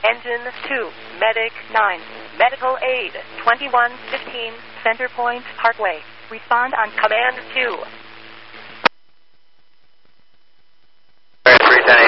Engine 2, Medic 9, Medical Aid 2115, Centerpoint Parkway. Respond on Command 2. 310,